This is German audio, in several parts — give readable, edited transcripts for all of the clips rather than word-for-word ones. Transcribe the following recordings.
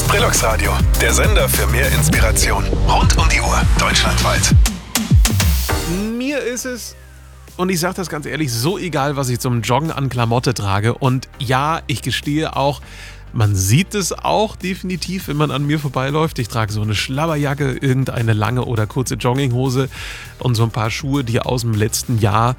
Brillux Radio, der Sender für mehr Inspiration. Rund um die Uhr, deutschlandweit. Mir ist es, und ich sage das ganz ehrlich, so egal, was ich zum Joggen an Klamotte trage. Und ja, ich gestehe auch, man sieht es auch definitiv, wenn man an mir vorbeiläuft. Ich trage so eine Schlabberjacke, irgendeine lange oder kurze Jogginghose und so ein paar Schuhe, die aus dem letzten Jahr,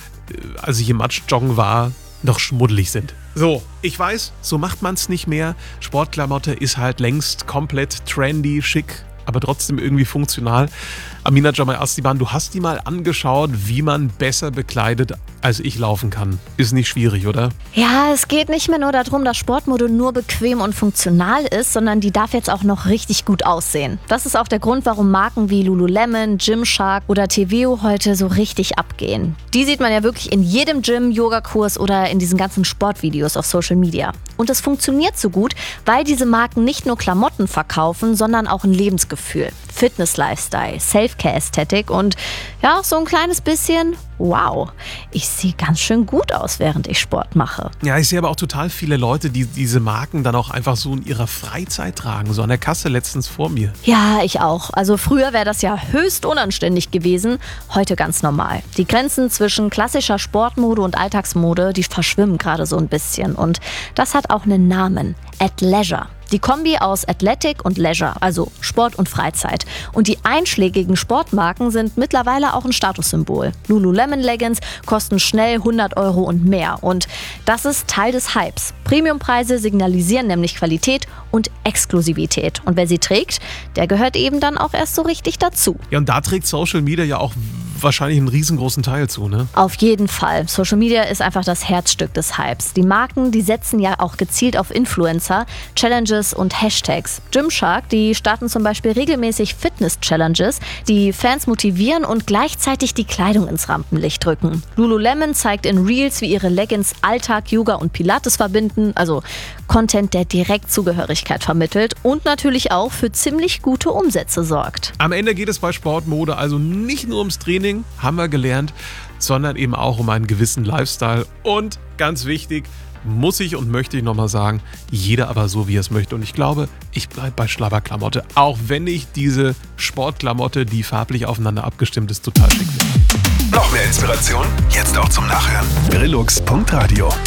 als ich im Matsch joggen war, noch schmuddelig sind. So, ich weiß, so macht man es nicht mehr. Sportklamotte ist halt längst komplett trendy, schick, aber trotzdem irgendwie funktional. Amina Jamai Astiban, du hast die mal angeschaut, wie man besser bekleidet als ich laufen kann. Ist nicht schwierig, oder? Ja, es geht nicht mehr nur darum, dass Sportmode nur bequem und funktional ist, sondern die darf jetzt auch noch richtig gut aussehen. Das ist auch der Grund, warum Marken wie Lululemon, Gymshark oder Teveo heute so richtig abgehen. Die sieht man ja wirklich in jedem Gym, Yogakurs oder in diesen ganzen Sportvideos auf Social Media. Und das funktioniert so gut, weil diese Marken nicht nur Klamotten verkaufen, sondern auch ein Lebensgefühl. Fitness-Lifestyle, Self-Care-Ästhetik und ja, so ein kleines bisschen, wow, ich sehe ganz schön gut aus, während ich Sport mache. Ja, ich sehe aber auch total viele Leute, die diese Marken dann auch einfach so in ihrer Freizeit tragen. So an der Kasse letztens vor mir. Ja, ich auch. Also früher wäre das ja höchst unanständig gewesen, heute ganz normal. Die Grenzen zwischen klassischer Sportmode und Alltagsmode, die verschwimmen gerade so ein bisschen. Und das hat auch einen Namen, Athleisure. Die Kombi aus Athletic und Leisure, also Sport und Freizeit. Und die einschlägigen Sportmarken sind mittlerweile auch ein Statussymbol. Lululemon Leggings kosten schnell 100 € und mehr. Und das ist Teil des Hypes. Premiumpreise signalisieren nämlich Qualität und Exklusivität. Und wer sie trägt, der gehört eben dann auch erst so richtig dazu. Ja, und da trägt Social Media ja auch wahrscheinlich einen riesengroßen Teil zu, ne? Auf jeden Fall. Social Media ist einfach das Herzstück des Hypes. Die Marken, die setzen ja auch gezielt auf Influencer, Challenges und Hashtags. Gymshark, die starten zum Beispiel regelmäßig Fitness-Challenges, die Fans motivieren und gleichzeitig die Kleidung ins Rampenlicht rücken. Lululemon zeigt in Reels, wie ihre Leggings Alltag, Yoga und Pilates verbinden, also Content, der direkt Zugehörigkeit vermittelt und natürlich auch für ziemlich gute Umsätze sorgt. Am Ende geht es bei Sportmode also nicht nur ums Training, haben wir gelernt, sondern eben auch um einen gewissen Lifestyle. Und ganz wichtig, muss ich und möchte ich nochmal sagen, jeder aber so, wie er es möchte. Und ich glaube, ich bleibe bei Schlabberklamotte, auch wenn ich diese Sportklamotte, die farblich aufeinander abgestimmt ist, total schick finde. Noch mehr Inspiration? Jetzt auch zum Nachhören. Brillux.radio